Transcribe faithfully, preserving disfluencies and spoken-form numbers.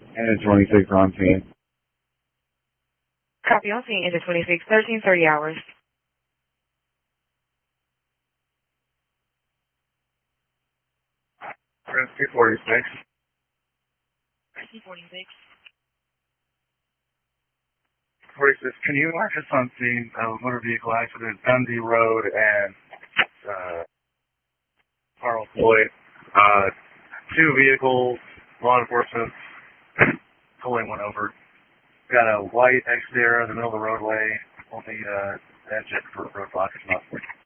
And twenty-six on scene. Copy on scene, engine twenty-six, thirteen thirty hours. two forty-six. two forty-six. forty-six, can you mark us on scene of a motor vehicle accident, Dundee Road and uh, Carl Floyd? Uh, two vehicles, law enforcement, pulling one over. Got a white Xterra in the middle of the roadway, only uh, engine for roadblock is not.